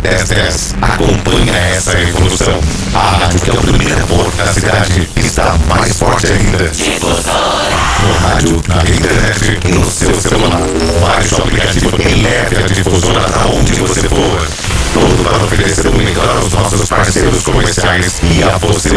1010 acompanha essa evolução. A rádio que é o primeiro porto da cidade está mais forte ainda. No rádio, na internet e no seu celular. Baixe o aplicativo e leve a difusora aonde você for. Tudo para oferecer o melhor aos nossos parceiros comerciais e a você.